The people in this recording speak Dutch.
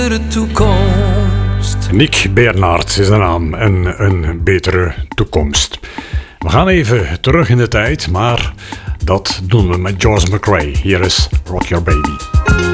De toekomst. Nick Bernhard is de naam en een betere toekomst. We gaan even terug in de tijd, maar dat doen we met George McRae. Hier is Rock Your Baby.